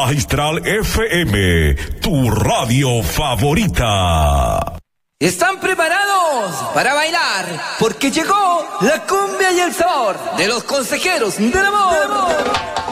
Magistral FM, tu radio favorita. ¿Están preparados para bailar? Porque llegó la cumbia y el sabor de los consejeros del amor.